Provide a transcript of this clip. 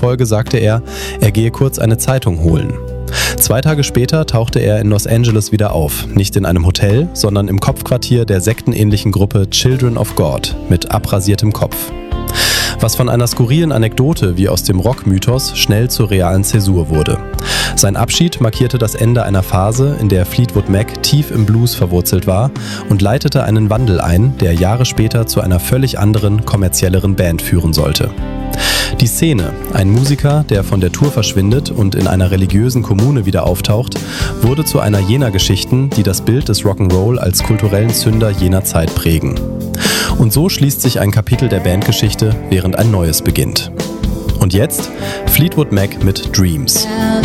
Folge sagte er gehe kurz eine Zeitung holen. 2 Tage später tauchte er in Los Angeles wieder auf, nicht in einem Hotel, sondern im Kopfquartier der sektenähnlichen Gruppe Children of God mit abrasiertem Kopf. Was von einer skurrilen Anekdote wie aus dem Rockmythos schnell zur realen Zäsur wurde. Sein Abschied markierte das Ende einer Phase, in der Fleetwood Mac tief im Blues verwurzelt war und leitete einen Wandel ein, der Jahre später zu einer völlig anderen, kommerzielleren Band führen sollte. Die Szene, ein Musiker, der von der Tour verschwindet und in einer religiösen Kommune wieder auftaucht, wurde zu einer jener Geschichten, die das Bild des Rock'n'Roll als kulturellen Zünder jener Zeit prägen. Und so schließt sich ein Kapitel der Bandgeschichte, während ein neues beginnt. Und jetzt Fleetwood Mac mit Dreams.